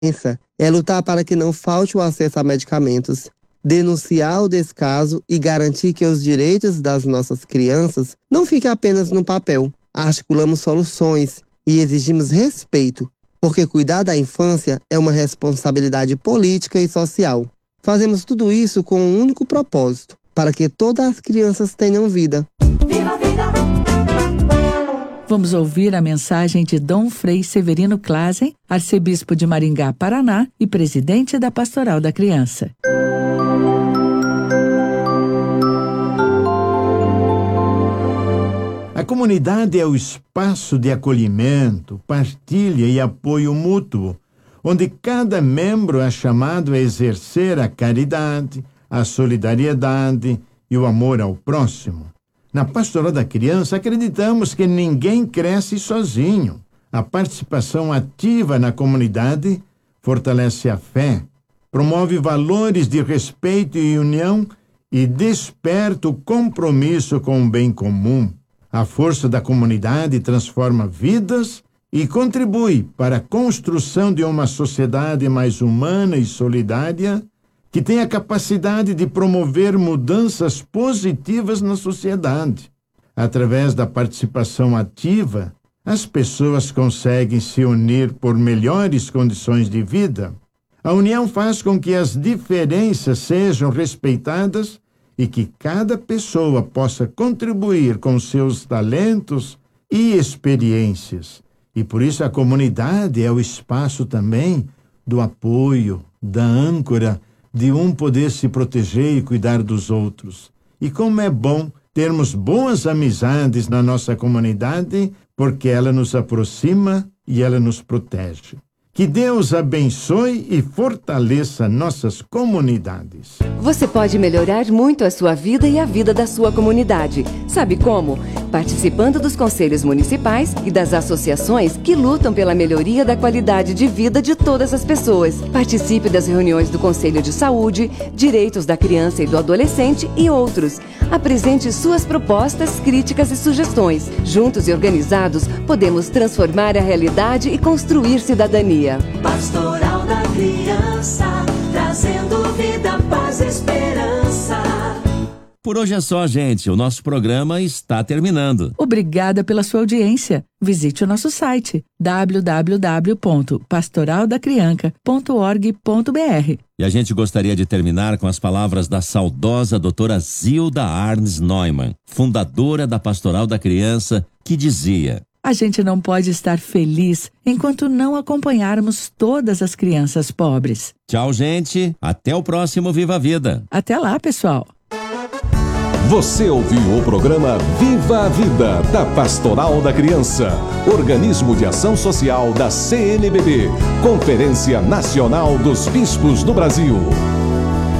doença é lutar para que não falte o acesso a medicamentos, denunciar o descaso e garantir que os direitos das nossas crianças não fiquem apenas no papel. Articulamos soluções e exigimos respeito, porque cuidar da infância é uma responsabilidade política e social. Fazemos tudo isso com um único propósito, para que todas as crianças tenham vida. Viva a vida! Vamos ouvir a mensagem de Dom Frei Severino Clasen, arcebispo de Maringá, Paraná e presidente da Pastoral da Criança. A comunidade é o espaço de acolhimento, partilha e apoio mútuo, onde cada membro é chamado a exercer a caridade, a solidariedade e o amor ao próximo. Na Pastoral da Criança, acreditamos que ninguém cresce sozinho. A participação ativa na comunidade fortalece a fé, promove valores de respeito e união e desperta o compromisso com o bem comum. A força da comunidade transforma vidas e contribui para a construção de uma sociedade mais humana e solidária, que tem a capacidade de promover mudanças positivas na sociedade. Através da participação ativa, as pessoas conseguem se unir por melhores condições de vida. A união faz com que as diferenças sejam respeitadas e que cada pessoa possa contribuir com seus talentos e experiências. E por isso a comunidade é o espaço também do apoio, da âncora, de um poder se proteger e cuidar dos outros. E como é bom termos boas amizades na nossa comunidade, porque ela nos aproxima e ela nos protege. Que Deus abençoe e fortaleça nossas comunidades. Você pode melhorar muito a sua vida e a vida da sua comunidade. Sabe como? Participando dos conselhos municipais e das associações que lutam pela melhoria da qualidade de vida de todas as pessoas. Participe das reuniões do Conselho de Saúde, Direitos da Criança e do Adolescente e outros. Apresente suas propostas, críticas e sugestões. Juntos e organizados, podemos transformar a realidade e construir cidadania. Pastoral da Criança, trazendo vida, paz e esperança. Por hoje é só, gente. O nosso programa está terminando. Obrigada pela sua audiência. Visite o nosso site www.pastoraldacrianca.org.br. E a gente gostaria de terminar com as palavras da saudosa doutora Zilda Arnes Neumann, fundadora da Pastoral da Criança, que dizia: a gente não pode estar feliz enquanto não acompanharmos todas as crianças pobres. Tchau, gente. Até o próximo Viva a Vida. Até lá, pessoal. Você ouviu o programa Viva a Vida, da Pastoral da Criança, organismo de ação social da CNBB, Conferência Nacional dos Bispos do Brasil.